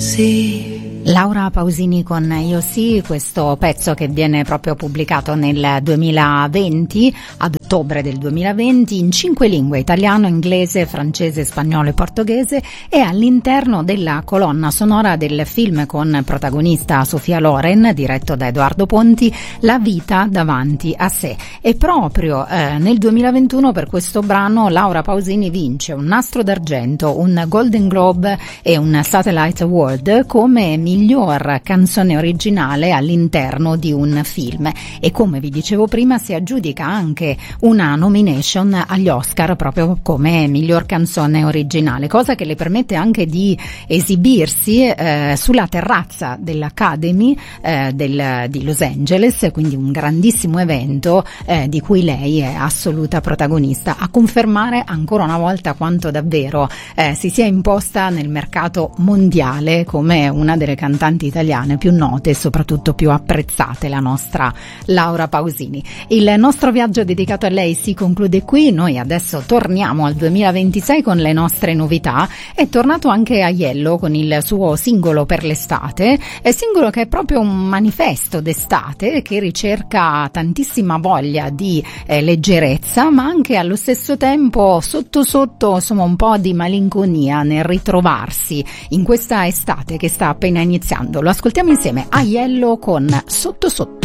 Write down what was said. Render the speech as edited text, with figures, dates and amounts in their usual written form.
Laura Pausini con Io sì, questo pezzo che viene proprio pubblicato nel 2020, ad ottobre del 2020, in 5 lingue: italiano, inglese, francese, spagnolo e portoghese, e all'interno della colonna sonora del film con protagonista Sofia Loren, diretto da Edoardo Ponti, La vita davanti a sé. E proprio nel 2021 per questo brano Laura Pausini vince un Nastro d'Argento, un Golden Globe e un Satellite Award come miglior canzone originale all'interno di un film, e come vi dicevo prima si aggiudica anche una nomination agli Oscar proprio come miglior canzone originale, cosa che le permette anche di esibirsi sulla terrazza dell'Academy di Los Angeles, quindi un grandissimo evento di cui lei è assoluta protagonista, a confermare ancora una volta quanto davvero si sia imposta nel mercato mondiale come una delle cantanti italiane più note e soprattutto più apprezzate, la nostra Laura Pausini. Il nostro viaggio dedicato a lei si conclude qui. Noi adesso torniamo al 2026 con le nostre novità. È tornato anche Aiello con il suo singolo per l'estate, singolo che è proprio un manifesto d'estate, che ricerca tantissima voglia di leggerezza, ma anche allo stesso tempo sotto sotto insomma un po' di malinconia nel ritrovarsi in questa estate che sta appena iniziando. Lo ascoltiamo insieme, Aiello con Sotto Sotto.